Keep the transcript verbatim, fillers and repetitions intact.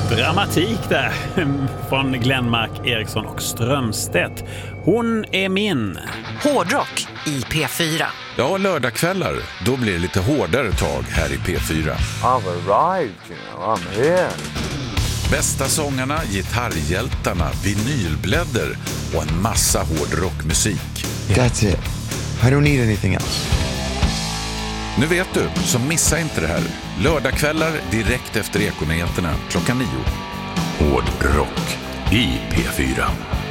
Dramatik där från Glenmark, Eriksson och Strömstedt. Hon är min. Hårdrock i P fyra. Ja, lördagskvällar, då blir det lite hårdare tag här i P fyra. I've arrived, you know, I'm here. Bästa sångarna, gitarrhjältarna, vinylblädder och en massa hårdrockmusik. That's it. I don't need anything else. Nu vet du, så missa inte det här. Lördagskvällar direkt efter Ekonyheterna klockan nio. Hårdrock i P fyra.